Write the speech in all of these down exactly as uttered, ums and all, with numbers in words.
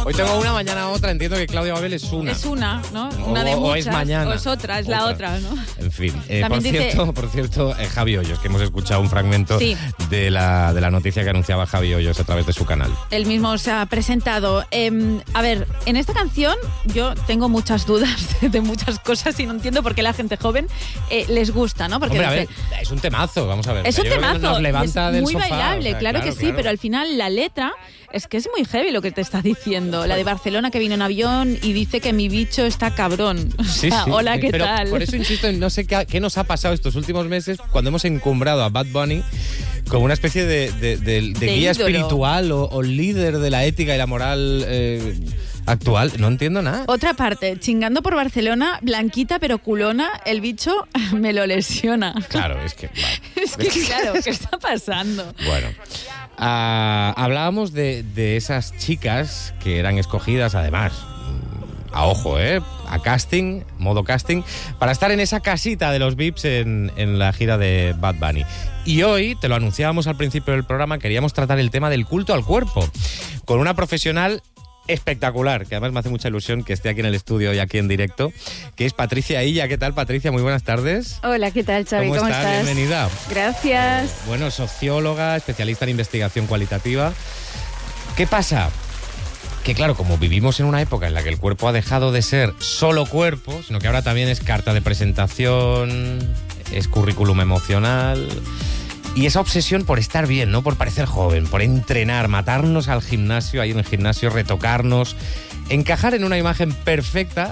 Hoy tengo una, mañana otra. Entiendo que Claudia Babel es una. Es una, ¿no? O, Una de o muchas. es mañana. O es otra, es otra. la otra, ¿no? En fin. Eh, por, dice... cierto, por cierto, eh, Javi Hoyos, que hemos escuchado un fragmento sí. de, la, de la noticia que anunciaba Javi Hoyos a través de su canal. Él mismo se ha presentado. Eh, a ver, en esta canción yo tengo muchas dudas de, de muchas cosas y no entiendo por qué la gente joven eh, les gusta, ¿no? Porque Hombre, a dice, ver, es un temazo, vamos a ver. Es un Yo creo que temazo, nos levanta es del muy sofá, bailable, o sea, claro, claro que sí, claro. pero al final la letra es que es muy heavy lo que te está diciendo. La de Barcelona que vino en avión y dice que mi bicho está cabrón. O Sí, sea, sí, hola, sí, ¿qué pero tal? Por eso insisto en no sé qué, qué nos ha pasado estos últimos meses cuando hemos encumbrado a Bad Bunny como una especie de, de, de, de, de guía ídolo. espiritual o, o líder de la ética y la moral eh, actual. No entiendo nada. Otra parte, chingando por Barcelona, blanquita pero culona, el bicho me lo lesiona. Claro, es que... Vale. Es que claro, ¿qué está pasando? Bueno, uh, hablábamos de, de esas chicas que eran escogidas, además, a ojo, ¿eh? A casting, modo casting, para estar en esa casita de los V I Ps en, en la gira de Bad Bunny. Y hoy, te lo anunciábamos al principio del programa, queríamos tratar el tema del culto al cuerpo, con una profesional espectacular, que además me hace mucha ilusión que esté aquí en el estudio y aquí en directo, que es Patricia Illa. ¿Qué tal, Patricia? Muy buenas tardes. Hola, ¿qué tal, Xavi? ¿Cómo, ¿Cómo estás? estás? Bienvenida. Gracias. Eh, bueno, socióloga, especialista en investigación cualitativa. ¿Qué pasa? Que claro, como vivimos en una época en la que el cuerpo ha dejado de ser solo cuerpo, sino que ahora también es carta de presentación, es currículum emocional... Y esa obsesión por estar bien, ¿no? Por parecer joven, por entrenar, matarnos al gimnasio, ahí en el gimnasio, retocarnos, encajar en una imagen perfecta,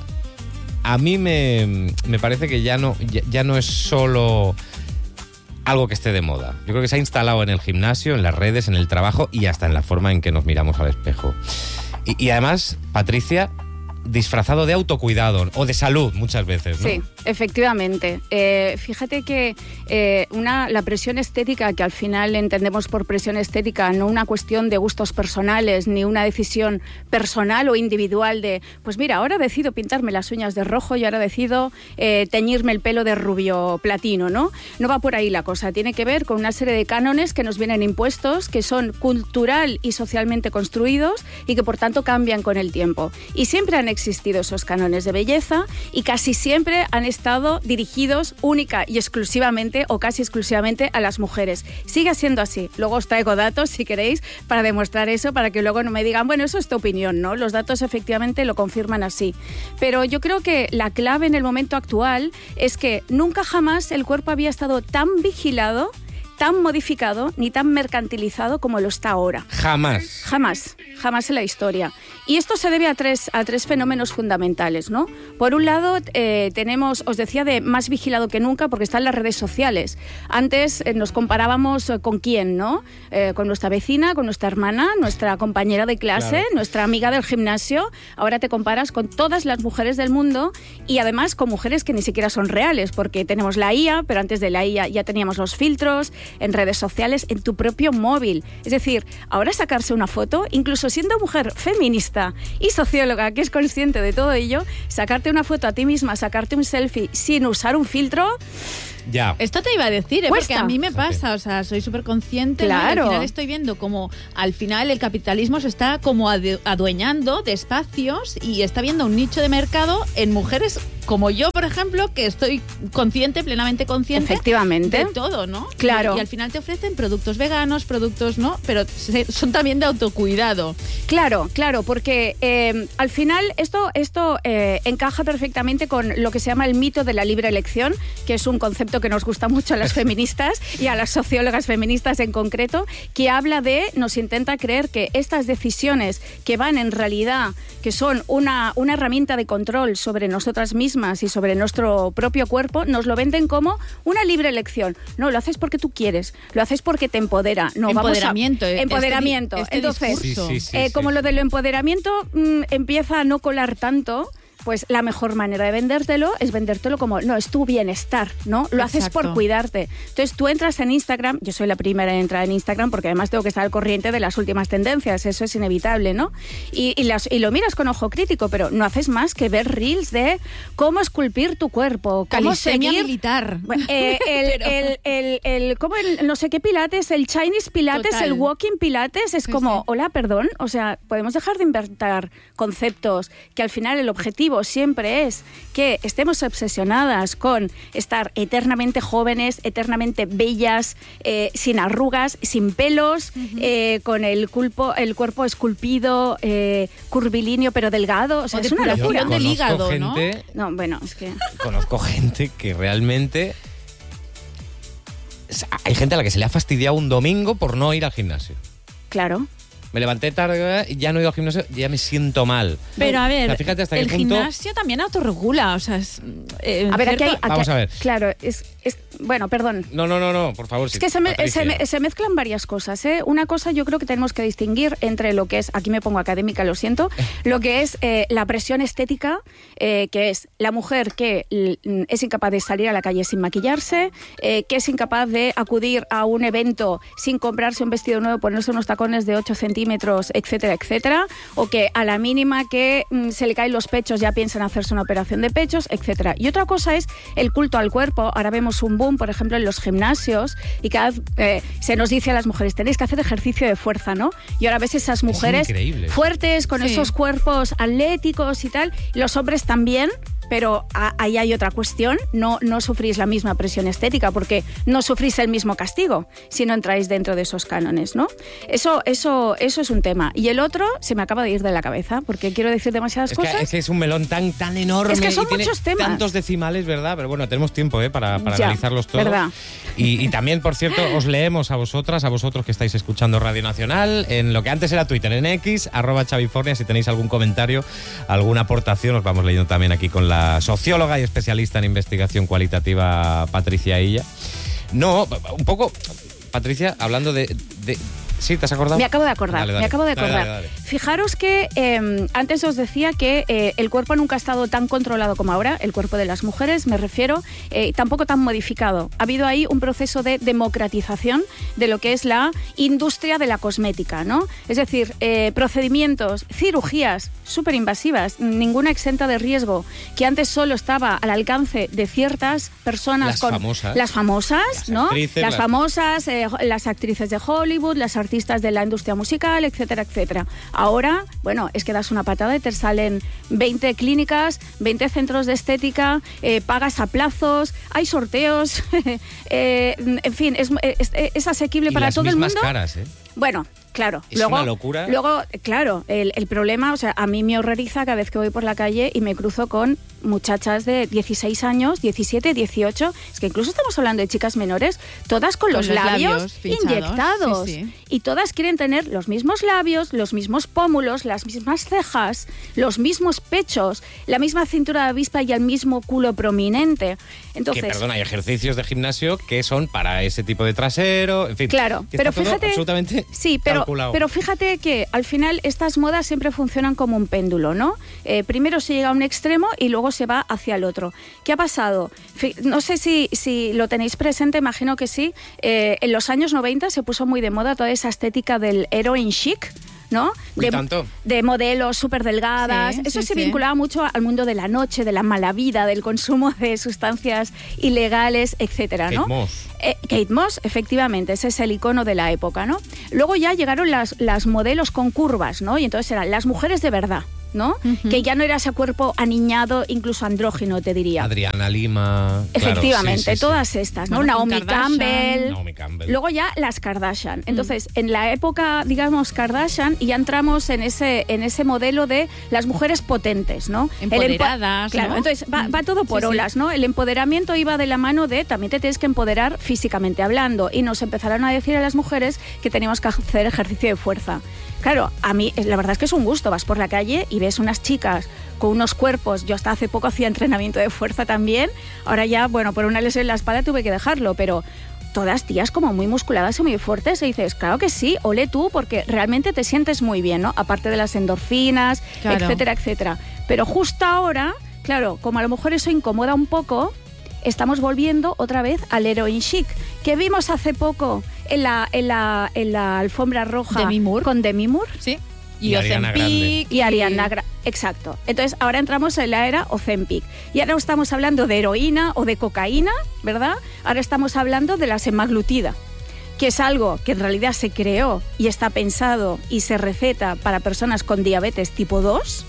a mí me, me parece que ya no, ya, ya no es solo algo que esté de moda. Yo creo que se ha instalado en el gimnasio, en las redes, en el trabajo y hasta en la forma en que nos miramos al espejo. Y, y además, Patricia, disfrazado de autocuidado o de salud muchas veces, ¿no? Sí, efectivamente. Eh, fíjate que eh, una, la presión estética, que al final entendemos por presión estética, no una cuestión de gustos personales, ni una decisión personal o individual de, pues mira, ahora decido pintarme las uñas de rojo y ahora decido eh, teñirme el pelo de rubio platino, ¿no? No va por ahí la cosa. Tiene que ver con una serie de cánones que nos vienen impuestos, que son cultural y socialmente construidos y que por tanto cambian con el tiempo. Y siempre han existido esos cánones de belleza y casi siempre han estado dirigidos única y exclusivamente o casi exclusivamente a las mujeres. Sigue siendo así. Luego os traigo datos, si queréis, para demostrar eso, para que luego no me digan, bueno, eso es tu opinión, ¿no? Los datos efectivamente lo confirman así. Pero yo creo que la clave en el momento actual es que nunca jamás el cuerpo había estado tan vigilado, tan modificado ni tan mercantilizado como lo está ahora. Jamás. Jamás, jamás en la historia. Y esto se debe a tres, a tres fenómenos fundamentales, ¿no? Por un lado, eh, tenemos, os decía, de más vigilado que nunca porque están las redes sociales. Antes eh, nos comparábamos eh, con quién, ¿no? Eh, con nuestra vecina, con nuestra hermana, nuestra compañera de clase, claro, nuestra amiga del gimnasio. Ahora te comparas con todas las mujeres del mundo y además con mujeres que ni siquiera son reales porque tenemos la I A, pero antes de la I A ya teníamos los filtros en redes sociales, en tu propio móvil. Es decir, ahora sacarse una foto, incluso siendo mujer feminista y socióloga que es consciente de todo ello, sacarte una foto a ti misma, sacarte un selfie sin usar un filtro... Ya. Esto te iba a decir, ¿eh? Porque a mí me pasa, okay. o sea, soy súper consciente. Claro. ¿no? Al final estoy viendo como al final el capitalismo se está como adueñando de espacios y está viendo un nicho de mercado en mujeres como yo, por ejemplo, que estoy consciente, plenamente consciente efectivamente de todo, ¿no? Claro. Y, y al final te ofrecen productos veganos, productos, ¿no? Pero son también de autocuidado. Claro, claro, porque eh, al final esto, esto eh, encaja perfectamente con lo que se llama el mito de la libre elección, que es un concepto que nos gusta mucho a las feministas y a las sociólogas feministas en concreto, que habla de, nos intenta creer que estas decisiones que van en realidad, que son una, una herramienta de control sobre nosotras mismas y sobre nuestro propio cuerpo, nos lo venden como una libre elección. No, lo haces porque tú quieres, lo haces porque te empodera. No, empoderamiento. Vamos a, empoderamiento. Este, este Entonces, sí, sí, sí, eh, sí. como lo del empoderamiento mmm, empieza a no colar tanto, pues la mejor manera de vendértelo es vendértelo como, no, es tu bienestar, ¿no? Lo haces Exacto. por cuidarte. Entonces tú entras en Instagram, yo soy la primera en entrar en Instagram porque además tengo que estar al corriente de las últimas tendencias, eso es inevitable, ¿no? Y, y, las, y lo miras con ojo crítico, pero no haces más que ver reels de cómo esculpir tu cuerpo, cómo Calistenia seguir... militar. Bueno, eh, el, Pero- el, el, el, ¿cómo el no sé qué pilates, el Chinese pilates, Total. el walking pilates, es Sí, como, sí. hola, perdón, o sea, podemos dejar de inventar conceptos que al final el objetivo siempre es que estemos obsesionadas con estar eternamente jóvenes, eternamente bellas, eh, sin arrugas, sin pelos, uh-huh. eh, con el, culpo, el cuerpo esculpido, eh, curvilíneo pero delgado, o sea, O es una depuración locura. del hígado, gente, ¿no? No, bueno, es que... Conozco gente que realmente... Hay gente a la que se le ha fastidiado un domingo por no ir al gimnasio. Claro. Me levanté tarde y ya no he ido al gimnasio, ya me siento mal. Pero a ver, O sea, fíjate hasta el qué punto... gimnasio también autorregula, o sea, es... eh, A ver, aquí hay... cierto- aquí Vamos hay- a ver. Claro, es, es... Bueno, perdón. No, no, no, no, por favor. Es sí, que se, me- Patricia. se me- se mezclan varias cosas, ¿eh? Una cosa yo creo que tenemos que distinguir entre lo que es, aquí me pongo académica, lo siento, lo que es eh, la presión estética, eh, que es la mujer que l- es incapaz de salir a la calle sin maquillarse, eh, que es incapaz de acudir a un evento sin comprarse un vestido nuevo, ponerse unos tacones de ocho centímetros, etcétera, etcétera, o que a la mínima que mm, se le caen los pechos ya piensan hacerse una operación de pechos, etcétera. Y otra cosa es el culto al cuerpo. Ahora vemos un boom, por ejemplo, en los gimnasios y cada vez eh, se nos dice a las mujeres, tenéis que hacer ejercicio de fuerza, ¿no? Y ahora ves esas mujeres increíble. fuertes, con Sí. esos cuerpos atléticos y tal, y los hombres también, pero a- ahí hay otra cuestión, no, no sufrís la misma presión estética porque no sufrís el mismo castigo si no entráis dentro de esos cánones, ¿no? Eso, eso, eso es un tema. Y el otro se me acaba de ir de la cabeza porque quiero decir demasiadas Es cosas. que, es que es un melón tan, tan enorme. Es que son y tiene muchos temas. Tantos decimales, ¿verdad? Pero bueno, tenemos tiempo ¿eh? para, para Ya, analizarlos todos. verdad. Y, y también, por cierto, os leemos a vosotras, a vosotros que estáis escuchando Radio Nacional, en lo que antes era Twitter, en X, arroba Chavifornia, si tenéis algún comentario, alguna aportación, os vamos leyendo también aquí con la socióloga y especialista en investigación cualitativa, Patricia Illa. No, un poco, Patricia, hablando de... de ¿sí? ¿Te has acordado? Me acabo de acordar, Dale, dale. me acabo de Dale, acordar. dale, dale. Fijaros que eh, antes os decía que eh, el cuerpo nunca ha estado tan controlado como ahora, el cuerpo de las mujeres, me refiero, eh, tampoco tan modificado. Ha habido ahí un proceso de democratización de lo que es la industria de la cosmética, ¿no? Es decir, eh, procedimientos, cirugías súper invasivas, ninguna exenta de riesgo, que antes solo estaba al alcance de ciertas personas Las con famosas. las famosas, Las ¿no? actrices, las las- famosas, eh, las actrices de Hollywood, las artistas de la industria musical, etcétera, etcétera. Ahora, bueno, es que das una patada y te salen veinte clínicas, veinte centros de estética, eh, pagas a plazos, hay sorteos, eh, en fin, es, es, es asequible Y para las todo el mismas mundo. caras, ¿eh? Bueno, claro. Es luego, una locura. Luego, claro, el, el problema, o sea, a mí me horroriza cada vez que voy por la calle y me cruzo con muchachas de dieciséis años, diecisiete, dieciocho, es que incluso estamos hablando de chicas menores, todas con, Con los, los labios, labios pinchados, inyectados. sí, sí. Y todas quieren tener los mismos labios, los mismos pómulos, las mismas cejas, los mismos pechos, la misma cintura de avispa y el mismo culo prominente. Entonces, que, perdón, hay ejercicios de gimnasio que son para ese tipo de trasero, en fin. Claro, que pero está todo fíjate, absolutamente sí, pero, calculado. pero fíjate que al final estas modas siempre funcionan como un péndulo, ¿no? Eh, primero se llega a un extremo y luego se va hacia el otro. ¿Qué ha pasado? Fi- No sé si, si lo tenéis presente, imagino que sí. Eh, en los años noventa se puso muy de moda toda esa estética del heroin chic, ¿no? Uy, De, tanto. de modelos súper delgadas. Sí, Eso sí, se sí. vinculaba mucho al mundo de la noche, de la mala vida, del consumo de sustancias ilegales, etcétera, Kate ¿no? Moss. Eh, Kate Moss, efectivamente, ese es el icono de la época, ¿no? Luego ya llegaron las, las modelos con curvas, ¿no? Y entonces eran las mujeres de verdad, ¿no? Ujú. Que ya no era ese cuerpo aniñado, incluso andrógino, te diría. Adriana Lima. claro, Efectivamente, sí, sí, sí. todas estas, ¿no? Bueno, Naomi Kim Kardashian. Campbell. Naomi Campbell. Luego ya las Kardashian. Entonces, en la época, digamos, Kardashian, ya entramos en ese, en ese modelo de las mujeres potentes, ¿no? El empo- Empoderadas, Claro, ¿no? entonces va, va todo por Sí, sí. olas, ¿no? El empoderamiento iba de la mano de también te tienes que empoderar físicamente hablando. Y nos empezaron a decir a las mujeres que teníamos que hacer ejercicio de fuerza. Claro, a mí la verdad es que es un gusto. Vas por la calle y ves unas chicas con unos cuerpos. Yo hasta hace poco hacía entrenamiento de fuerza también. Ahora ya, bueno, por una lesión en la espalda tuve que dejarlo, pero todas tías como muy musculadas y muy fuertes, y dices, claro que sí, ole tú, porque realmente te sientes muy bien, ¿no? Aparte de las endorfinas, claro. etcétera, etcétera. Pero justo ahora, claro, como a lo mejor eso incomoda un poco, estamos volviendo otra vez al heroin chic, que vimos hace poco en la, en la, en la alfombra roja Demi Moore. con Demi Moore. Sí. Y, y Ariana Grande. Y Ariana Grande. Exacto. Entonces, ahora entramos en la era Ozempic. Y ahora no estamos hablando de heroína o de cocaína, ¿verdad? Ahora estamos hablando de la semaglutida, que es algo que en realidad se creó y está pensado y se receta para personas con diabetes tipo dos.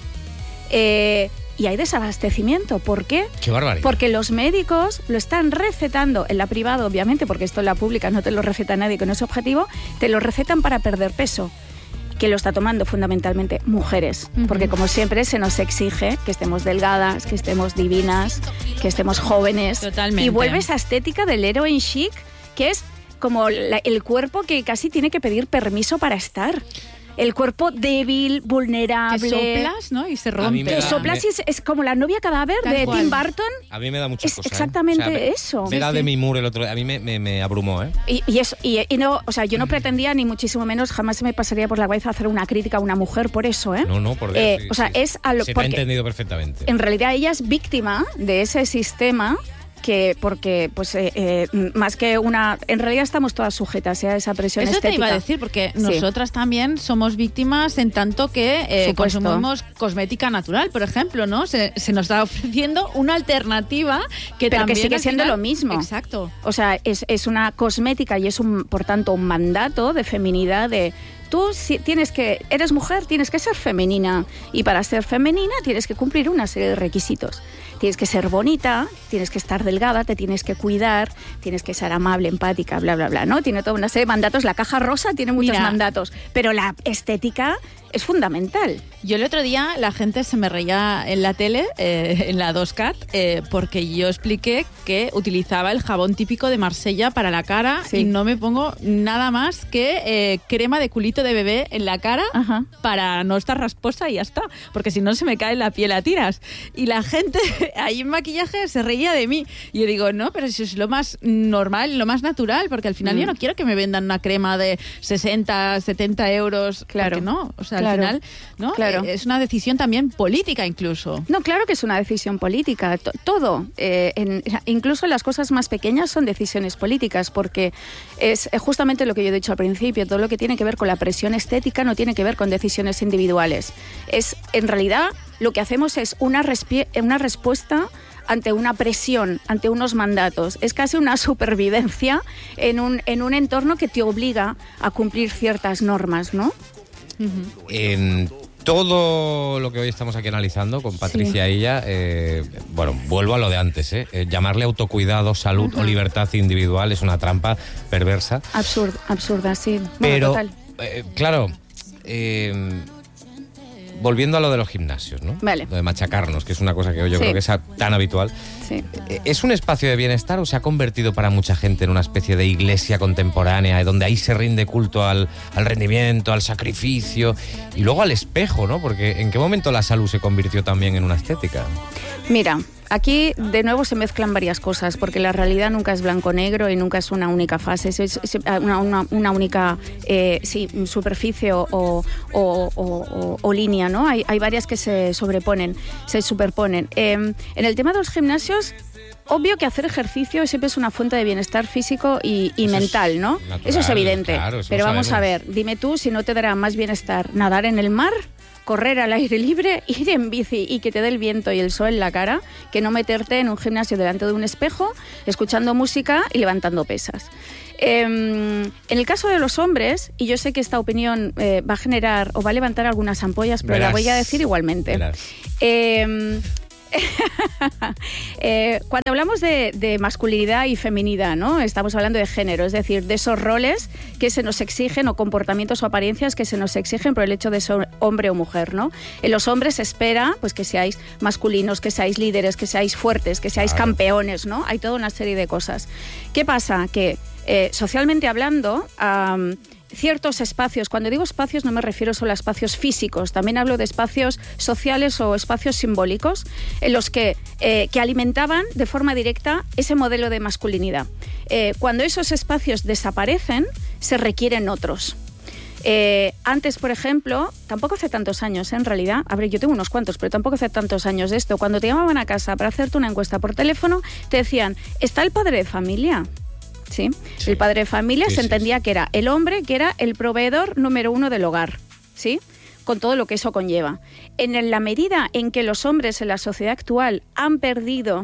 Eh, y hay desabastecimiento. ¿Por qué? ¡Qué barbaridad! Porque los médicos lo están recetando en la privada, obviamente, porque esto en la pública no te lo receta nadie con ese objetivo, te lo recetan para perder peso, que lo está tomando fundamentalmente mujeres, uh-huh. porque como siempre se nos exige que estemos delgadas, que estemos divinas, que estemos jóvenes. Totalmente. Y vuelve esa estética del heroin chic, que es como la, el cuerpo que casi tiene que pedir permiso para estar. El cuerpo débil, vulnerable. Que soplas, ¿no? Y se rompe. Que soplas y es, es como la novia cadáver Tal de cual. Tim Burton. A mí me da muchas es cosas. Exactamente ¿eh? O sea, me, eso. Ver a sí, Demi sí. Moore el otro día, a mí me, me, me abrumó, ¿eh? Y, y, eso, y, y no, o sea, yo no pretendía, ni muchísimo menos, jamás se me pasaría por la cabeza hacer una crítica a una mujer por eso, ¿eh? No, no, por Dios, eh, sí, O sea, sí. es a lo Se te porque ha entendido perfectamente. En realidad ella es víctima de ese sistema. Que porque, pues, eh, eh, más que una... En realidad estamos todas sujetas ¿eh? a esa presión Eso estética. Eso te iba a decir, porque sí. nosotras también somos víctimas en tanto que eh, consumimos cosmética natural, por ejemplo, ¿no? Se, se nos está ofreciendo una alternativa que Pero también... que sigue siendo final... lo mismo. Exacto. O sea, es, es una cosmética y es, un, por tanto, un mandato de feminidad de... Tú si tienes que, eres mujer, tienes que ser femenina. Y para ser femenina tienes que cumplir una serie de requisitos. Tienes que ser bonita, tienes que estar delgada, te tienes que cuidar, tienes que ser amable, empática, bla, bla, bla, ¿no? Tiene toda una serie de mandatos. La caja rosa tiene muchos Mira, mandatos, pero la estética es fundamental. Yo el otro día la gente se me reía en la tele, eh, en la dos cat, eh, porque yo expliqué que utilizaba el jabón típico de Marsella para la cara sí. y no me pongo nada más que eh, crema de culito de bebé en la cara Ajá. para no estar rasposa y ya está, porque si no se me cae la piel a tiras. Y la gente ahí en maquillaje se reía de mí. Y yo digo, no, pero eso es lo más normal, lo más natural, porque al final mm. yo no quiero que me vendan una crema de sesenta, setenta euros. Claro. No, o sea, claro. al final, ¿no? Claro. Es una decisión también política incluso. No, claro que es una decisión política. T- todo, eh, en, incluso las cosas más pequeñas son decisiones políticas, porque es justamente lo que yo he dicho al principio, todo lo que tiene que ver con la presión estética no tiene que ver con decisiones individuales. Es, en realidad, lo que hacemos es una, respi- una respuesta ante una presión, ante unos mandatos. Es casi una supervivencia en un, en un entorno que te obliga a cumplir ciertas normas, ¿no? Uh-huh. En todo lo que hoy estamos aquí analizando con Patricia sí. Illa, eh, bueno, vuelvo a lo de antes, ¿eh? Eh, llamarle autocuidado, salud uh-huh. o libertad individual es una trampa perversa. Absurd, absurda, sí. Pero, bueno, total. Eh, claro, eh, volviendo a lo de los gimnasios, ¿no? Vale. Lo de machacarnos, que es una cosa que yo sí. creo que es tan habitual. Sí. ¿Es un espacio de bienestar o se ha convertido para mucha gente en una especie de iglesia contemporánea donde ahí se rinde culto al, al rendimiento, al sacrificio y luego al espejo, ¿no? Porque ¿en qué momento la salud se convirtió también en una estética? Mira, aquí de nuevo se mezclan varias cosas, porque la realidad nunca es blanco-negro y nunca es una única fase, es, es una, una, una única eh, sí, superficie o, o, o, o, o línea, ¿no? Hay, hay varias que se sobreponen, se superponen. Eh, en el tema de los gimnasios, obvio que hacer ejercicio siempre es una fuente de bienestar físico y, y mental, ¿no? Natural, eso es evidente. Claro, eso pero vamos sabemos. a ver, dime tú si no te dará más bienestar nadar en el mar, correr al aire libre, ir en bici y que te dé el viento y el sol en la cara, que no meterte en un gimnasio delante de un espejo, escuchando música y levantando pesas. Eh, en el caso de los hombres, y yo sé que esta opinión eh, va a generar o va a levantar algunas ampollas, pero Verás. la voy a decir igualmente. Eh, eh, cuando hablamos de, de masculinidad y feminidad, ¿no? Estamos hablando de género, es decir, de esos roles que se nos exigen o comportamientos o apariencias que se nos exigen por el hecho de ser hombre o mujer, ¿no? En los hombres se espera pues, que seáis masculinos, que seáis líderes, que seáis fuertes, que seáis claro. campeones, ¿no? Hay toda una serie de cosas. ¿Qué pasa? Que eh, socialmente hablando, um, ciertos espacios, cuando digo espacios no me refiero solo a espacios físicos, también hablo de espacios sociales o espacios simbólicos en los que, eh, que alimentaban de forma directa ese modelo de masculinidad. Eh, cuando esos espacios desaparecen, se requieren otros. Eh, antes, por ejemplo, tampoco hace tantos años, ¿eh? En realidad, a ver, yo tengo unos cuantos, pero tampoco hace tantos años de esto. Cuando te llamaban a casa para hacerte una encuesta por teléfono, te decían, ¿está el padre de familia? ¿Sí? Sí. El padre de familia sí, se entendía sí, sí. que era el hombre, que era el proveedor número uno del hogar, ¿sí? Con todo lo que eso conlleva. En la medida en que los hombres en la sociedad actual han perdido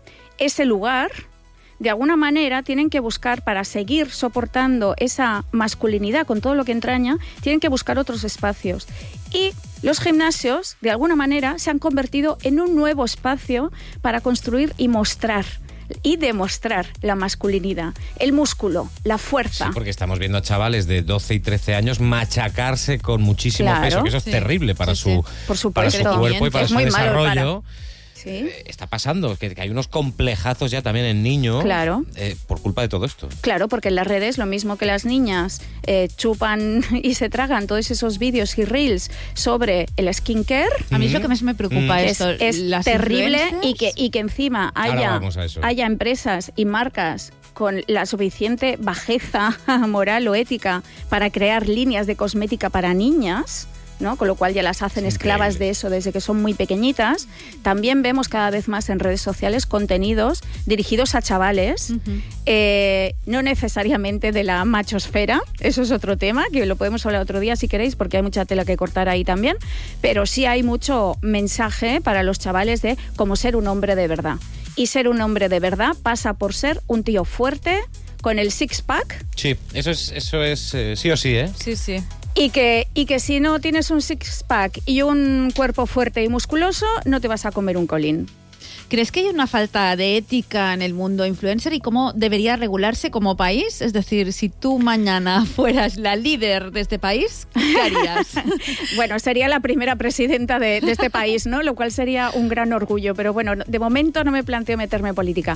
ese lugar, de alguna manera tienen que buscar, para seguir soportando esa masculinidad con todo lo que entraña, tienen que buscar otros espacios. Y los gimnasios, de alguna manera, se han convertido en un nuevo espacio para construir y mostrar y demostrar la masculinidad, el músculo, la fuerza. Sí, porque estamos viendo a chavales de doce y trece años machacarse con muchísimo claro, peso, que eso sí, es terrible para, sí, su, sí. Por supuesto. para su cuerpo y para es su muy desarrollo. ¿Sí? Eh, está pasando, que, que hay unos complejazos ya también en niños claro. eh, por culpa de todo esto. Claro, porque en las redes lo mismo que las niñas eh, chupan y se tragan todos esos vídeos y reels sobre el skincare. A mí es lo que más me preocupa mm. esto. Es, es las terrible y que, y que encima haya, haya empresas y marcas con la suficiente bajeza moral o ética para crear líneas de cosmética para niñas, ¿no? Con lo cual ya las hacen esclavas de eso desde que son muy pequeñitas. También vemos cada vez más en redes sociales contenidos dirigidos a chavales, uh-huh. eh, no necesariamente de la machosfera, eso es otro tema, que lo podemos hablar otro día si queréis, porque hay mucha tela que cortar ahí también, pero sí hay mucho mensaje para los chavales de cómo ser un hombre de verdad. Y ser un hombre de verdad pasa por ser un tío fuerte, con el six-pack. Sí, eso es, eso es eh, sí o sí, ¿eh? Sí, sí. Y que, y que si no tienes un six-pack y un cuerpo fuerte y musculoso, no te vas a comer un colín. ¿Crees que hay una falta de ética en el mundo influencer y cómo debería regularse como país? Es decir, si tú mañana fueras la líder de este país, ¿qué harías? Bueno, sería la primera presidenta de, de este país, ¿no? Lo cual sería un gran orgullo. Pero bueno, de momento no me planteo meterme en política.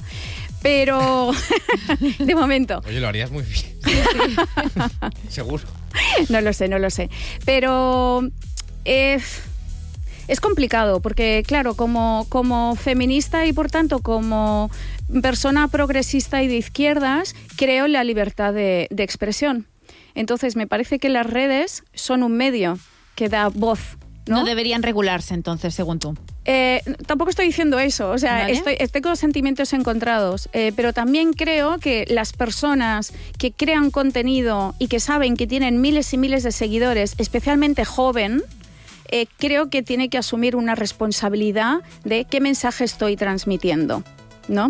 Pero, de momento. Oye, lo harías muy bien. Sí, sí. Seguro. No lo sé, no lo sé. Pero eh, es complicado porque, claro, como, como feminista y, por tanto, como persona progresista y de izquierdas, creo en la libertad de, de expresión. Entonces, me parece que las redes son un medio que da voz, ¿no? No deberían regularse, entonces, según tú. Eh, tampoco estoy diciendo eso, o sea, ¿vale? estoy, estoy con sentimientos encontrados, eh, pero también creo que las personas que crean contenido y que saben que tienen miles y miles de seguidores, especialmente joven, eh, creo que tiene que asumir una responsabilidad de qué mensaje estoy transmitiendo, ¿no?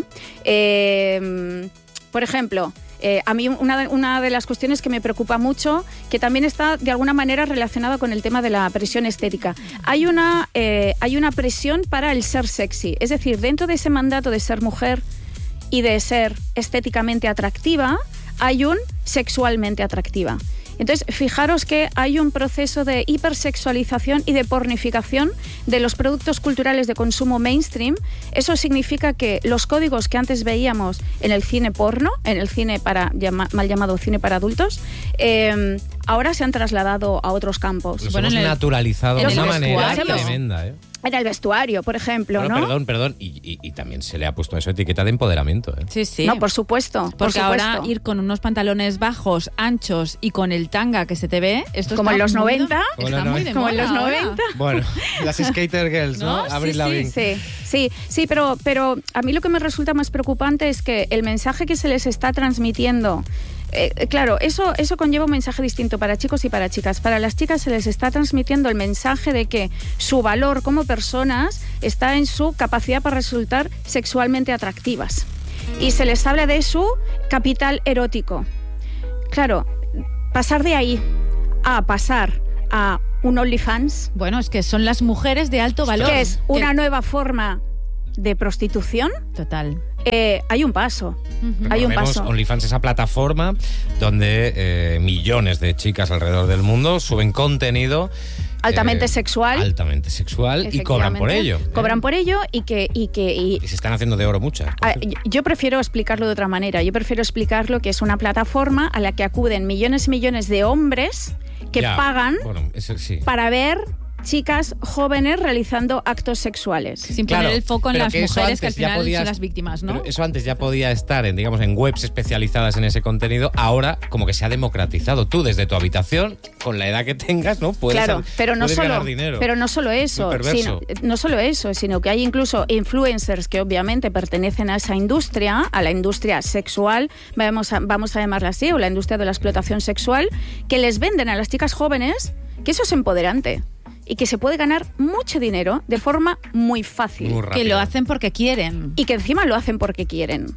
Eh, por ejemplo, Eh, a mí una de, una de las cuestiones que me preocupa mucho, que también está de alguna manera relacionada con el tema de la presión estética. Hay una, eh, hay una presión para el ser sexy. Es decir, dentro de ese mandato de ser mujer y de ser estéticamente atractiva, hay un sexualmente atractiva. Entonces, fijaros que hay un proceso de hipersexualización y de pornificación de los productos culturales de consumo mainstream. Eso significa que los códigos que antes veíamos en el cine porno, en el cine para llama, mal llamado cine para adultos, eh, ahora se han trasladado a otros campos. Los bueno, hemos el, naturalizado de una manera hemos, tremenda, ¿eh? En el vestuario, por ejemplo, bueno, ¿no? Perdón, perdón. Y, y, y también se le ha puesto eso etiqueta de empoderamiento, ¿eh? Sí, sí. No, por supuesto. Porque por supuesto. ahora ir con unos pantalones bajos, anchos y con el tanga que se te ve, esto como en los noventa. Está muy de Como moda en los noventa. Bueno, las skater girls, ¿no? ¿No? Avril Sí, Lavigne. Sí, sí, sí, pero, pero a mí lo que me resulta más preocupante es que el mensaje que se les está transmitiendo, eh, claro, eso, eso conlleva un mensaje distinto para chicos y para chicas. Para las chicas se les está transmitiendo el mensaje de que su valor como personas está en su capacidad para resultar sexualmente atractivas. Y se les habla de su capital erótico. Claro, pasar de ahí a pasar a un OnlyFans. Bueno, es que son las mujeres de alto valor. Que es una nueva forma de prostitución. Total. Eh, hay un paso. Uh-huh. Hay un paso. OnlyFans, esa plataforma donde eh, millones de chicas alrededor del mundo suben contenido altamente eh, sexual. Altamente sexual y cobran por ello. Cobran ¿eh? por ello y que... Y, que y, y se están haciendo de oro muchas. A, yo prefiero explicarlo de otra manera. Yo prefiero explicarlo que es una plataforma a la que acuden millones y millones de hombres que ya, pagan bueno, eso sí. para ver chicas jóvenes realizando actos sexuales. Sin poner claro, el foco en las que mujeres que al final podías, son las víctimas, ¿no? Pero eso antes ya podía estar en, digamos, en webs especializadas en ese contenido. Ahora como que se ha democratizado. Tú desde tu habitación, con la edad que tengas, ¿no? Puedes, claro, pero no puedes solo, ganar dinero. Pero no solo eso, sino, no solo eso, sino que hay incluso influencers que obviamente pertenecen a esa industria, a la industria sexual, vamos a, vamos a llamarla así, o la industria de la explotación sexual, que les venden a las chicas jóvenes que eso es empoderante. Y que se puede ganar mucho dinero de forma muy fácil. Muy que lo hacen porque quieren. Y que encima lo hacen porque quieren.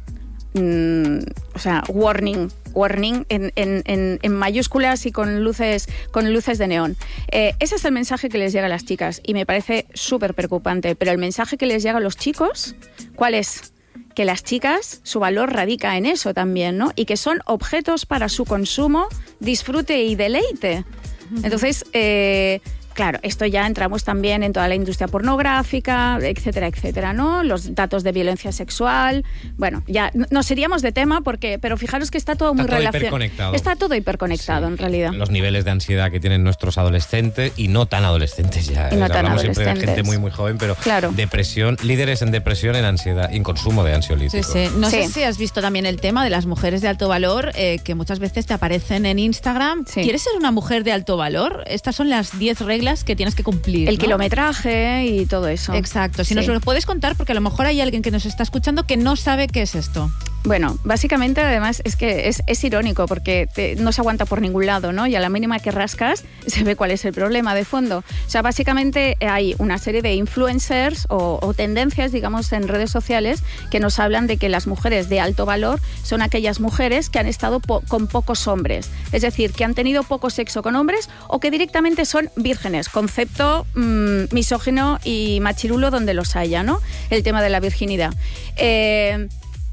Mm, o sea, warning, warning en, en, en, en mayúsculas y con luces, con luces de neón. Eh, ese es el mensaje que les llega a las chicas y me parece súper preocupante. Pero el mensaje que les llega a los chicos, ¿cuál es? Que las chicas, su valor radica en eso también, ¿no? Y que son objetos para su consumo, disfrute y deleite. Entonces, eh, claro, esto ya entramos también en toda la industria pornográfica, etcétera, etcétera, ¿no? Los datos de violencia sexual. Bueno, ya nos iríamos de tema porque, pero fijaros que está todo muy relacionado. Está todo hiperconectado, sí, en realidad. Los niveles de ansiedad que tienen nuestros adolescentes y no tan adolescentes ya. Y no tan Hablamos adolescentes. siempre de gente muy muy joven, pero claro. depresión, líderes en depresión, en ansiedad y en consumo de ansiolíticos. Sí, sí. No sí. sé si has visto también el tema de las mujeres de alto valor, eh, que muchas veces te aparecen en Instagram. Sí. ¿Quieres ser una mujer de alto valor? Estas son las diez reglas que tienes que cumplir. El ¿no? kilometraje y todo eso. Exacto. Si sí. nos lo puedes contar, porque a lo mejor hay alguien que nos está escuchando que no sabe qué es esto. Bueno, básicamente además es que es, es irónico porque te, no se aguanta por ningún lado, ¿no? Y a la mínima que rascas se ve cuál es el problema de fondo. O sea, básicamente hay una serie de influencers o, o tendencias, digamos, en redes sociales que nos hablan de que las mujeres de alto valor son aquellas mujeres que han estado po- con pocos hombres. Es decir, que han tenido poco sexo con hombres o que directamente son vírgenes. Concepto mmm, misógino y machirulo donde los haya, ¿no? El tema de la virginidad. Eh...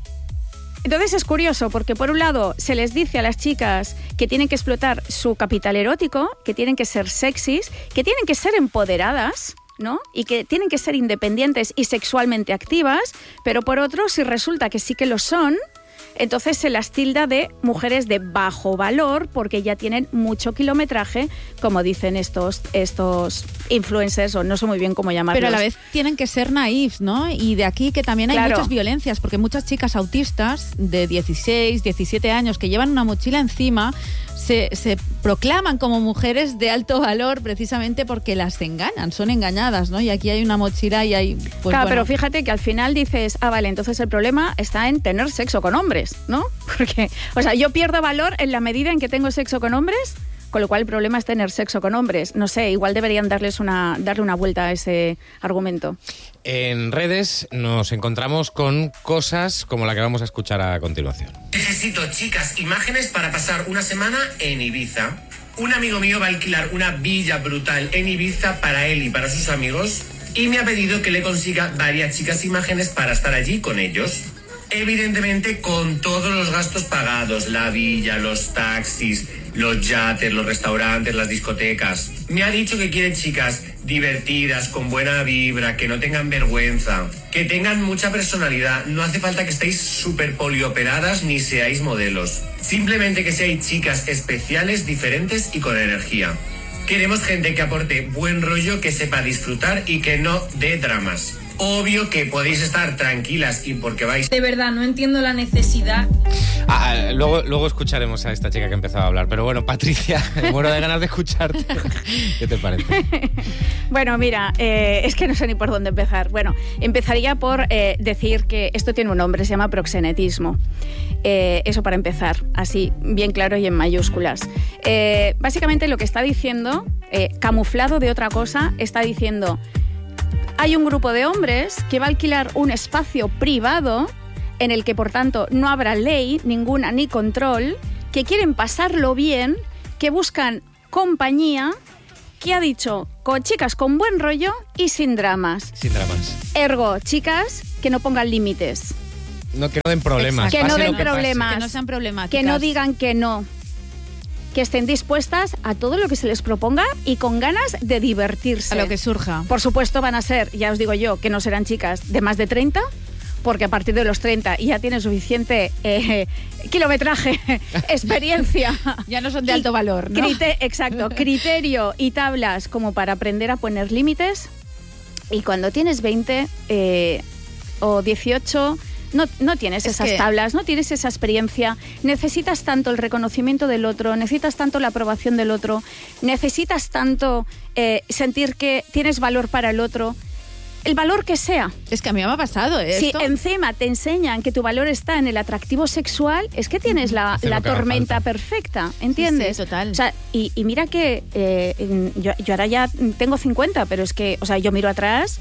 Entonces es curioso porque por un lado se les dice a las chicas que tienen que explotar su capital erótico, que tienen que ser sexys, que tienen que ser empoderadas, ¿no? Y que tienen que ser independientes y sexualmente activas, pero por otro, si resulta que sí que lo son, entonces se las tilda de mujeres de bajo valor porque ya tienen mucho kilometraje, como dicen estos, estos influencers, o no sé muy bien cómo llamarlos. Pero a la vez tienen que ser naifs, ¿no? Y de aquí que también hay claro. muchas violencias, porque muchas chicas autistas de dieciséis, diecisiete años que llevan una mochila encima se, se proclaman como mujeres de alto valor precisamente porque las engañan, son engañadas, ¿no? Y aquí hay una mochila y hay... Pues, claro, bueno. pero fíjate que al final dices, ah, vale, entonces el problema está en tener sexo con hombres, ¿no? Porque, o sea, yo pierdo valor en la medida en que tengo sexo con hombres, con lo cual el problema es tener sexo con hombres. No sé, igual deberían darles una, darle una vuelta a ese argumento. En redes nos encontramos con cosas como la que vamos a escuchar a continuación. Necesito, chicas, imágenes para pasar una semana en Ibiza. Un amigo mío va a alquilar una villa brutal en Ibiza para él y para sus amigos y me ha pedido que le consiga varias chicas imágenes para estar allí con ellos. Evidentemente con todos los gastos pagados, la villa, los taxis, los yates, los restaurantes, las discotecas. Me ha dicho que quiere chicas divertidas, con buena vibra, que no tengan vergüenza, que tengan mucha personalidad. No hace falta que estéis súper polioperadas ni seáis modelos. Simplemente que seáis chicas especiales, diferentes y con energía. Queremos gente que aporte buen rollo, que sepa disfrutar y que no dé dramas. Obvio que podéis estar tranquilas y porque vais... De verdad, no entiendo la necesidad. Ah, ah, luego, luego escucharemos a esta chica que empezaba a hablar. Pero bueno, Patricia, me muero de ganas de escucharte. ¿Qué te parece? Bueno, mira, eh, es que no sé ni por dónde empezar. Bueno, empezaría por eh, decir que esto tiene un nombre, se llama proxenetismo. Eh, eso para empezar, así, bien claro y en mayúsculas. Eh, básicamente lo que está diciendo, eh, camuflado de otra cosa, está diciendo... Hay un grupo de hombres que va a alquilar un espacio privado en el que, por tanto, no habrá ley ninguna ni control, que quieren pasarlo bien, que buscan compañía, que ha dicho, con chicas con buen rollo y sin dramas. Sin dramas. Ergo, chicas que no pongan límites. No, que no den problemas. Que no den que problemas. Que no sean problemáticas. Que no digan que no. que estén dispuestas a todo lo que se les proponga y con ganas de divertirse. A lo que surja. Por supuesto van a ser, ya os digo yo, que no serán chicas de más de treinta, porque a partir de los treinta ya tienen suficiente eh, kilometraje, experiencia. Ya no son de alto valor, ¿no? Crite- exacto, criterio y tablas como para aprender a poner límites. Y cuando tienes veinte eh, o dieciocho... No, no tienes Es esas que- tablas, no tienes esa experiencia, necesitas tanto el reconocimiento del otro, necesitas tanto la aprobación del otro, necesitas tanto eh, sentir que tienes valor para el otro, el valor que sea. Es que a mí me ha pasado ¿eh? Si esto. encima te enseñan que tu valor está en el atractivo sexual, es que tienes la, Hacer la lo que haga tormenta falta. perfecta, ¿entiendes? Sí, sí, total. O sea, y, y mira que eh, en- yo, yo ahora ya tengo cincuenta, pero es que, o sea, yo miro atrás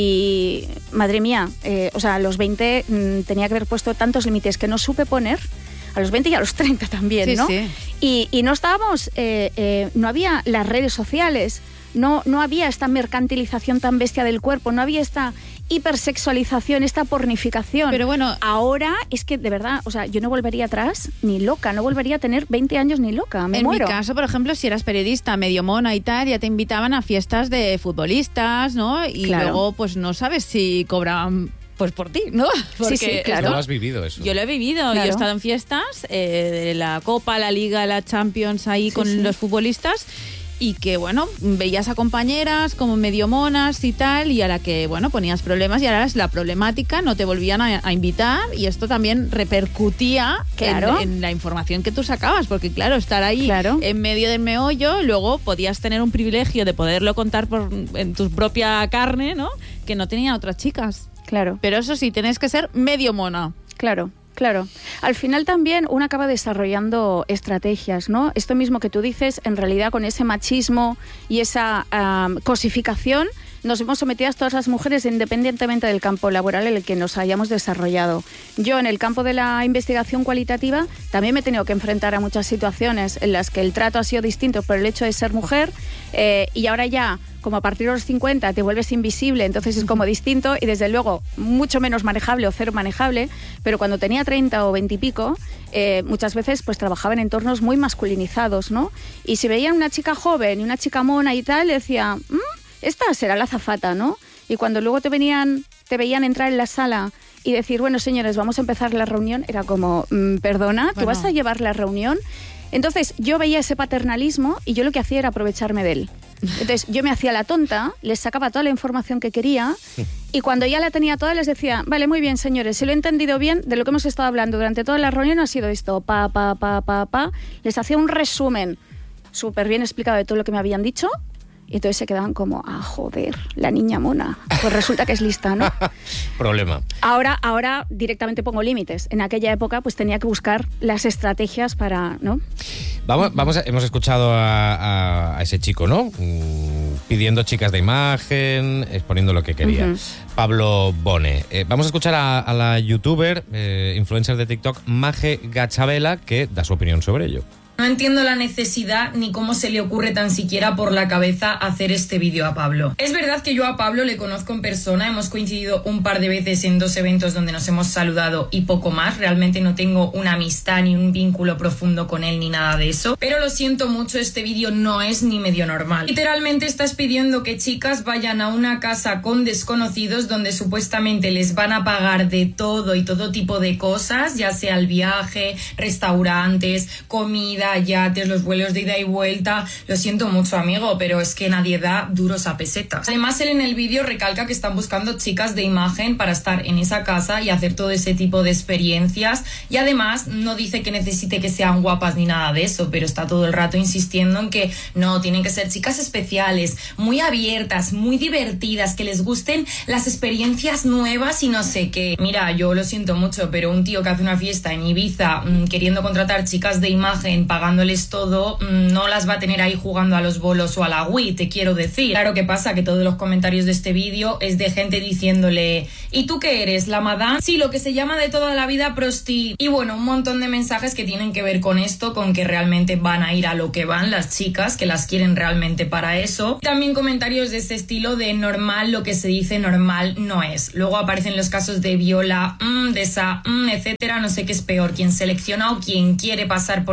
y, madre mía, eh, o sea, a los veinte mm, tenía que haber puesto tantos límites que no supe poner. A los veinte y a los treinta también, Sí, ¿no? sí. Y, y no estábamos, eh, eh, no había las redes sociales, no, no había esta mercantilización tan bestia del cuerpo, no había esta hipersexualización, esta pornificación. Pero bueno, Ahora es que de verdad, o sea, yo no volvería atrás ni loca, no volvería a tener veinte años ni loca, me en muero. mi caso, por ejemplo, si eras periodista medio mona y tal, ya te invitaban a fiestas de futbolistas, ¿no? Y Claro. luego, pues no sabes si cobraban pues por ti, ¿no? Porque sí, claro. Tú lo has vivido eso. Yo lo he vivido, Claro. yo he estado en fiestas eh, de la Copa, la Liga, la Champions ahí Sí, con sí. los futbolistas y que, bueno, veías a compañeras como medio monas y tal y a la que, bueno, ponías problemas y ahora es la problemática, no te volvían a, a invitar y esto también repercutía Claro. en, en la información que tú sacabas, porque claro, estar ahí Claro. en medio del meollo, luego podías tener un privilegio de poderlo contar por, en tu propia carne, ¿no? Que no tenían otras chicas. Claro. Pero eso sí, tenés que ser medio mona. Claro, claro. Al final también uno acaba desarrollando estrategias, ¿no? Esto mismo que tú dices, en realidad con ese machismo y esa am, cosificación, nos hemos sometido a todas las mujeres independientemente del campo laboral en el que nos hayamos desarrollado. Yo en el campo de la investigación cualitativa también me he tenido que enfrentar a muchas situaciones en las que el trato ha sido distinto por el hecho de ser mujer eh, y ahora ya, como a partir de los cincuenta te vuelves invisible, entonces es como distinto y desde luego mucho menos manejable o cero manejable, pero cuando tenía treinta o veinte y pico, eh, muchas veces pues trabajaba en entornos muy masculinizados, ¿no? Y si veían una chica joven y una chica mona y tal, le decía, "Mm, esta será la azafata, ¿no?" Y cuando luego te venían, te veían entrar en la sala y decir, bueno, señores, vamos a empezar la reunión, era como, mm, perdona, ¿tú Bueno. vas a llevar la reunión? Entonces yo veía ese paternalismo y yo lo que hacía era aprovecharme de él. Entonces yo me hacía la tonta, les sacaba toda la información que quería y cuando ya la tenía toda les decía, vale, muy bien, señores, si lo he entendido bien, de lo que hemos estado hablando durante toda la reunión ha sido esto, pa, pa, pa, pa, pa. Les hacía un resumen súper bien explicado de todo lo que me habían dicho. Y entonces se quedaban como, ah, joder, la niña mona. Pues resulta que es lista, ¿no? Problema. Ahora, ahora directamente pongo límites. En aquella época pues tenía que buscar las estrategias para, ¿no? Vamos, vamos a- hemos escuchado a, a- a ese chico, ¿no? Mm, pidiendo chicas de imagen, exponiendo lo que quería. Ujú. Pablo Bone. Eh, vamos a escuchar a, a la youtuber, eh, influencer de TikTok, Maje Gachabela, que da su opinión sobre ello. No entiendo la necesidad ni cómo se le ocurre tan siquiera por la cabeza hacer este vídeo a Pablo. Es verdad que yo a Pablo le conozco en persona, hemos coincidido un par de veces en dos eventos donde nos hemos saludado y poco más. Realmente no tengo una amistad ni un vínculo profundo con él ni nada de eso. Pero lo siento mucho, este vídeo no es ni medio normal. Literalmente estás pidiendo que chicas vayan a una casa con desconocidos donde supuestamente les van a pagar de todo y todo tipo de cosas, ya sea el viaje, restaurantes, comida, yates, los vuelos de ida y vuelta. Lo siento mucho, amigo, pero es que nadie da duros a pesetas. Además, él en el vídeo recalca que están buscando chicas de imagen para estar en esa casa y hacer todo ese tipo de experiencias, y además no dice que necesite que sean guapas ni nada de eso, pero está todo el rato insistiendo en que no, tienen que ser chicas especiales, muy abiertas, muy divertidas, que les gusten las experiencias nuevas y no sé qué. Mira, yo lo siento mucho, pero un tío que hace una fiesta en Ibiza mmm, queriendo contratar chicas de imagen, pagándoles todo, no las va a tener ahí jugando a los bolos o a la Wii, te quiero decir. Claro que pasa que todos los comentarios de este vídeo es de gente diciéndole, ¿y tú qué eres? ¿La madame? Sí, lo que se llama de toda la vida prosti. Y bueno, un montón de mensajes que tienen que ver con esto, con que realmente van a ir a lo que van las chicas, que las quieren realmente para eso. También comentarios de ese estilo de normal, lo que se dice normal no es. Luego aparecen los casos de Viola, mmm, de esa, mmm, etcétera, no sé qué es peor, quien selecciona o quien quiere pasar por el aro para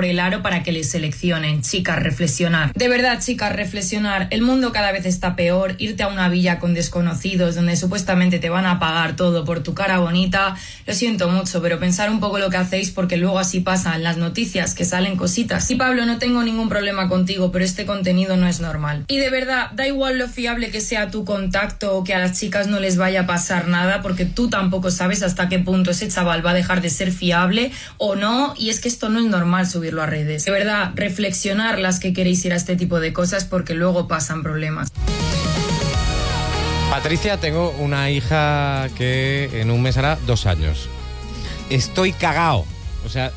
para que les seleccionen. Chicas, reflexionar. De verdad, chicas, reflexionar. El mundo cada vez está peor. Irte a una villa con desconocidos donde supuestamente te van a pagar todo por tu cara bonita. Lo siento mucho, pero pensar un poco lo que hacéis, porque luego así pasa en las noticias, que salen cositas. Y Pablo, no tengo ningún problema contigo, pero este contenido no es normal. Y de verdad, da igual lo fiable que sea tu contacto o que a las chicas no les vaya a pasar nada, porque tú tampoco sabes hasta qué punto ese chaval va a dejar de ser fiable o no, y es que esto no es normal subirlo a redes. De verdad, reflexionar las que queréis ir a este tipo de cosas, porque luego pasan problemas. Patricia, tengo una hija que en un mes hará dos años. Estoy cagao. O sea,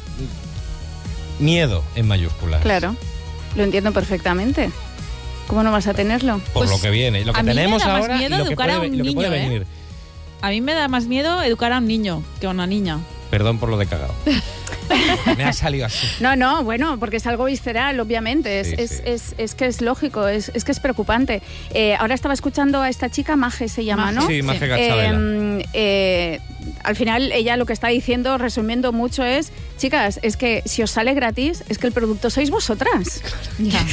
miedo en mayúsculas. Claro, lo entiendo perfectamente. ¿Cómo no vas a tenerlo? Por Pues, lo que viene. Lo que a mí me tenemos da más ahora y miedo lo que educar puede, a un lo que puede niño, ¿eh? venir. A mí me da más miedo educar a un niño que a una niña. Perdón por lo de cagao. Me ha salido así. No, no, bueno, porque es algo visceral, obviamente. Es, Sí, es, sí. es, es que es lógico, es, es que es preocupante. Eh, ahora estaba escuchando a esta chica, Maje se llama, Maje. ¿no? Sí, Maje Sí. Gazzabella. Eh, eh, al final, ella lo que está diciendo, resumiendo mucho, es: chicas, es que si os sale gratis, es que el producto sois vosotras. Ya.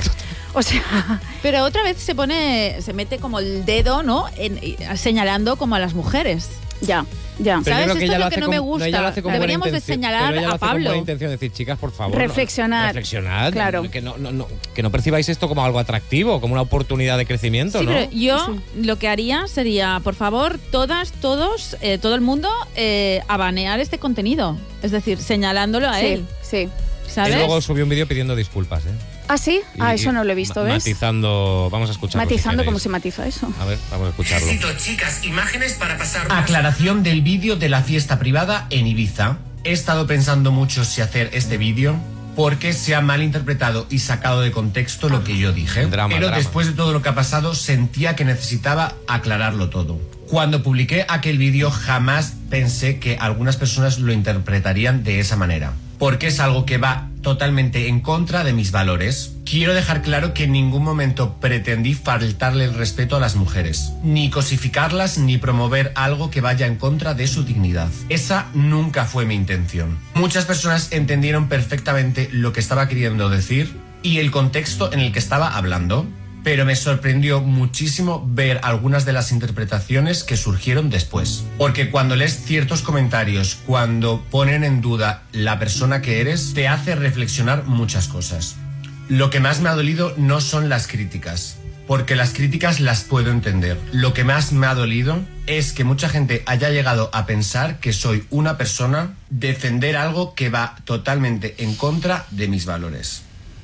O sea, Pero otra vez se pone, se mete como el dedo, ¿no? En- señalando como a las mujeres. ya, ya. Pero yo ¿Sabes? creo que Esto ella es lo lo que hace no con- me ella gusta. lo hace con buena Deberíamos de intención, señalar pero ella lo a hace con Pablo. buena intención, decir, chicas, por favor, no- Reflexionar. reflexionad, Claro. que no, no, no, que no percibáis esto como algo atractivo, como una oportunidad de crecimiento, Sí, ¿no? pero yo Sí. lo que haría sería, por favor, todas, todos, eh, todo el mundo, eh, a banear este contenido. Es decir, señalándolo a Sí, él. sí. ¿Sabes? Y luego subió un vídeo pidiendo disculpas, ¿eh? ¿Ah, sí? Ah, Y- eso no lo he visto, ma- ¿ves? Matizando, vamos a escucharlo. Matizando si cómo queréis. se matiza eso. A ver, vamos a escucharlo. Necesito, chicas, imágenes para pasar... Aclaración del vídeo de la fiesta privada en Ibiza. He estado pensando mucho si hacer este vídeo porque se ha malinterpretado y sacado de contexto lo que yo dije. Drama, Pero drama. después de todo lo que ha pasado, sentía que necesitaba aclararlo todo. Cuando publiqué aquel vídeo, jamás pensé que algunas personas lo interpretarían de esa manera, porque es algo que va totalmente en contra de mis valores. Quiero dejar claro que en ningún momento pretendí faltarle el respeto a las mujeres, ni cosificarlas, ni promover algo que vaya en contra de su dignidad. Esa nunca fue mi intención. Muchas personas entendieron perfectamente lo que estaba queriendo decir y el contexto en el que estaba hablando, pero me sorprendió muchísimo ver algunas de las interpretaciones que surgieron después. Porque cuando lees ciertos comentarios, cuando ponen en duda la persona que eres, te hace reflexionar muchas cosas. Lo que más me ha dolido no son las críticas, porque las críticas las puedo entender. Lo que más me ha dolido es que mucha gente haya llegado a pensar que soy una persona, defender algo que va totalmente en contra de mis valores.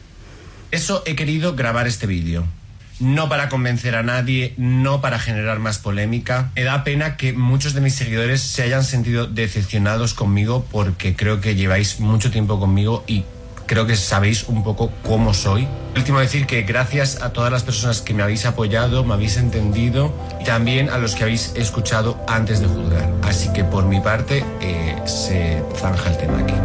Eso he querido grabar este vídeo. No para convencer a nadie, no para generar más polémica. Me da pena que muchos de mis seguidores se hayan sentido decepcionados conmigo, porque creo que lleváis mucho tiempo conmigo y creo que sabéis un poco cómo soy. Último, decir que gracias a todas las personas que me habéis apoyado, me habéis entendido, y también a los que habéis escuchado antes de juzgar. Así que por mi parte eh, se zanja el tema aquí.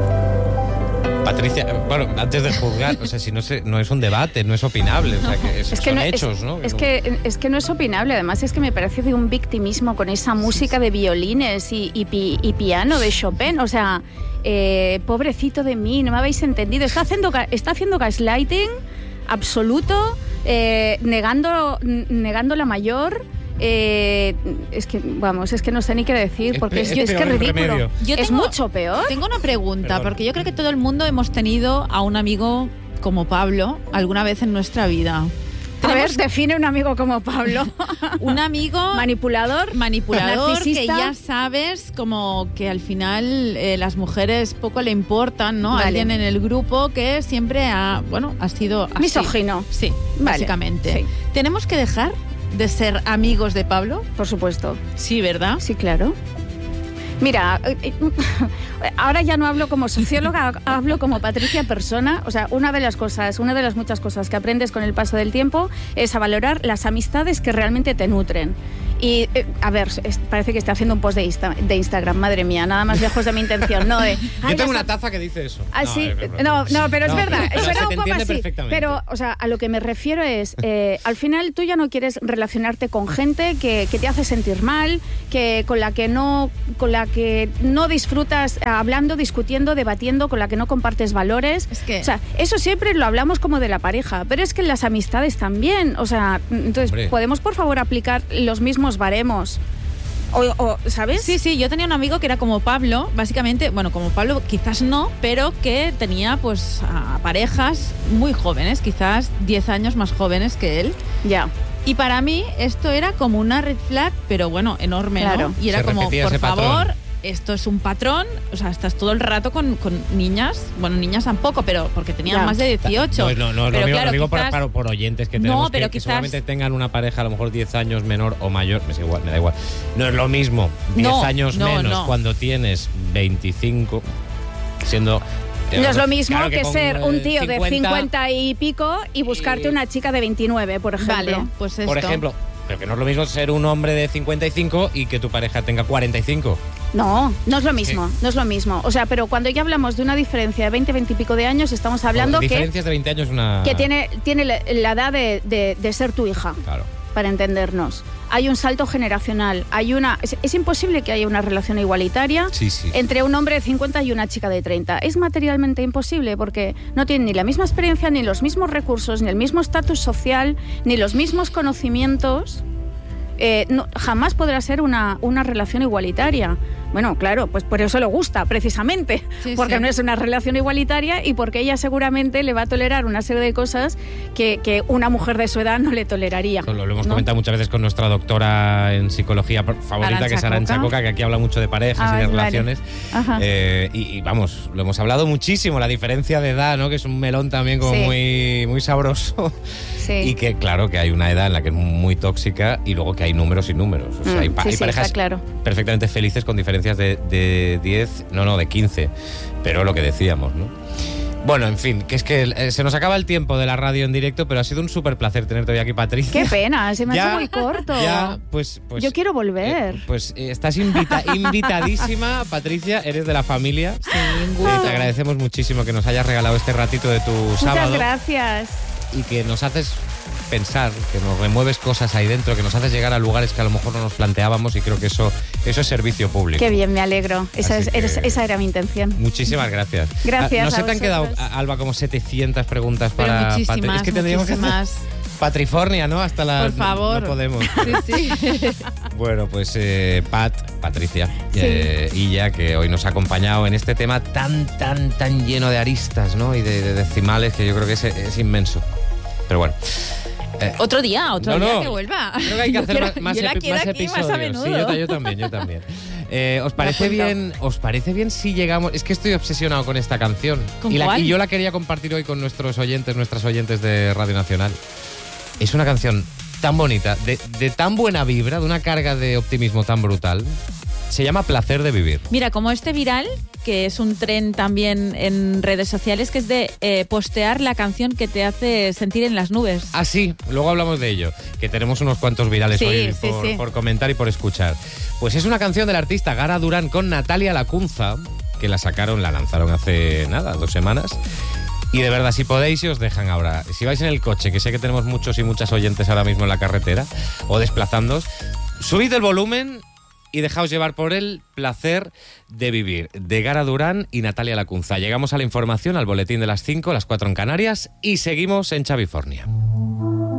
Patricia, bueno, antes de juzgar, o sea, si no, se, no es un debate, no es opinable, o sea, que es, Es que, son no, hechos, es, ¿no? es, que, es que no es opinable, además es que me parece de un victimismo con esa música de violines y, y, pi, y piano de Chopin, o sea, eh, pobrecito de mí, no me habéis entendido, está haciendo, está haciendo gaslighting absoluto, eh, negando, negando la mayor... Eh, es que, vamos, es que no sé ni qué decir, porque es, Es es, peor que el ridículo. remedio. Yo es tengo- mucho peor. Tengo una pregunta, Perdón. porque yo creo que todo el mundo hemos tenido a un amigo como Pablo alguna vez en nuestra vida. A ver, Tenemos define un amigo como Pablo. un amigo Manipulador. manipulador que narcisista. ya sabes como que al final eh, las mujeres poco le importan, ¿no? Vale. Alguien en el grupo que siempre ha, bueno, ha sido así. Misógino. Sí, Vale, básicamente. sí. ¿Tenemos que dejar de ser amigos de Pablo? Por supuesto. Sí, ¿verdad? Sí, claro. Mira, eh, eh, ahora ya no hablo como socióloga, hablo como Patricia persona. O sea, una de las cosas, una de las muchas cosas que aprendes con el paso del tiempo es a valorar las amistades que realmente te nutren. Y, eh, a ver, es, parece que está haciendo un post de, Insta, de Instagram, madre mía, nada más lejos de mi intención. No de, Yo tengo una taza que dice eso. Ah, no, sí, es verdad. no, no, pero es No, verdad, pero suena se un te poco entiende así. perfectamente. Pero, o sea, a lo que me refiero es, eh, al final tú ya no quieres relacionarte con gente que, que te hace sentir mal, que con la que no, con la que no disfrutas hablando, discutiendo, debatiendo, con la que no compartes valores. Es que... O sea, eso siempre lo hablamos como de la pareja, pero es que en las amistades también. O sea, entonces, Hombre. ¿podemos por favor aplicar los mismos baremos? O, o, ¿sabes? Sí, sí, yo tenía un amigo que era como Pablo, básicamente, bueno, como Pablo quizás no, pero que tenía pues a parejas muy jóvenes, quizás diez años más jóvenes que él. Ya. Y para mí esto era como una red flag, pero bueno, enorme, Claro. ¿no? Y era Se como, repetía por ese favor, patrón. esto es un patrón, o sea, estás todo el rato con, con niñas, bueno, niñas tampoco, pero porque tenían Ya. más de dieciocho. No, no, no, pero lo digo, claro, lo digo por, quizás- para- por oyentes que No, tenemos que- pero que, quizás- seguramente tengan una pareja a lo mejor diez años menor o mayor, me da igual, me da igual. No es lo mismo diez No, años no, menos no. cuando tienes veinticinco, siendo... No es lo mismo Claro que, con, ser eh, un tío de cincuenta, cincuenta y pico y buscarte y- una chica de veintinueve, por ejemplo. Vale, pues esto. Por ejemplo, pero que no es lo mismo ser un hombre de cincuenta y cinco y que tu pareja tenga cuarenta y cinco. No, no es lo mismo, Sí. no es lo mismo. O sea, pero cuando ya hablamos de una diferencia de veinte, veinte y pico de años, estamos hablando que, Diferencias de veinte años es una... que tiene, tiene la la edad de, de- de ser tu hija, Claro. para entendernos. Hay un salto generacional, hay una... Es, es imposible que haya una relación igualitaria Sí, sí. entre un hombre de cincuenta y una chica de treinta. Es materialmente imposible porque no tienen ni la misma experiencia, ni los mismos recursos, ni el mismo estatus social, ni los mismos conocimientos. Eh, no, jamás podrá ser una, una relación igualitaria. Bueno, claro, pues por eso le gusta, precisamente, Sí, porque sí. no es una relación igualitaria y porque ella seguramente le va a tolerar una serie de cosas que, que una mujer de su edad no le toleraría. Lo, lo hemos ¿no? comentado muchas veces con nuestra doctora en psicología favorita, Arantxa que es Arantxa Coca. Coca, que aquí habla mucho de parejas Ah, y de vale. relaciones. Ajá. Eh, y, y vamos, lo hemos hablado muchísimo, la diferencia de edad, ¿no? Que es un melón también como Sí. muy, muy sabroso. Sí. Y que claro que hay una edad en la que es muy tóxica y luego que hay números y números. O sea, Mm, hay, pa- sí, hay sí, parejas está claro. perfectamente felices con diferencias de, de diez, no, no, de quince. Pero lo que decíamos, ¿no? Bueno, en fin, que es que eh, se nos acaba el tiempo de la radio en directo, pero ha sido un súper placer tenerte hoy aquí, Patricia. Qué pena, se me ha Ya, hecho muy corto. Ya, pues, pues Yo quiero volver. eh, pues eh, estás invita- invitadísima, Patricia, eres de la familia. Sin Eh, gusto. te agradecemos muchísimo que nos hayas regalado este ratito de tu Muchas sábado gracias. y que nos haces pensar, que nos remueves cosas ahí dentro, que nos haces llegar a lugares que a lo mejor no nos planteábamos y creo que eso, eso es servicio público. Qué bien, me alegro. Esa, Así es- que- eres- esa era mi intención. Muchísimas gracias. Gracias Ah, No se a te han quedado, vosotros. Alba, como setecientas preguntas Pero para muchísimas, Patri- Es que tendríamos que hacer muchísimas. Patrifornia, ¿no? Hasta la... Por favor. No podemos. Sí, sí. Bueno, pues eh, Pat, Patricia, Sí. eh, Illa, que hoy nos ha acompañado en este tema tan, tan, tan lleno de aristas, ¿no? Y de, de decimales, que yo creo que es, es inmenso. Pero bueno. eh, Otro día, otro No, día no. que vuelva. Creo que hay que Yo hacer quiero- más, más yo la epi- quiero más aquí más episodios. a menudo. Sí, yo, ta- yo también, yo también. Eh, ¿Os parece apunto. bien? ¿Os parece bien si llegamos? Es que estoy obsesionado con esta canción. ¿Con y, la- cuál? y yo la quería compartir hoy con nuestros oyentes, nuestras oyentes de Radio Nacional. Es una canción tan bonita, de, de tan buena vibra, de una carga de optimismo tan brutal. Se llama Placer de Vivir. Mira, como este viral, que es un tren también en redes sociales, que es de eh, postear la canción que te hace sentir en las nubes. Ah, sí, luego hablamos de ello, que tenemos unos cuantos virales Sí, hoy sí, por, sí. por comentar y por escuchar. Pues es una canción del artista Gara Durán con Natalia Lacunza, que la sacaron, la lanzaron hace nada, dos semanas. Y de verdad, si podéis, si os dejan ahora, si vais en el coche, que sé que tenemos muchos y muchas oyentes ahora mismo en la carretera, o desplazándoos, subid el volumen y dejaos llevar por el placer de vivir, de Gara Durán y Natalia Lacunza. Llegamos a la información, al boletín de las cinco, las cuatro en Canarias, y seguimos en Chavifornia.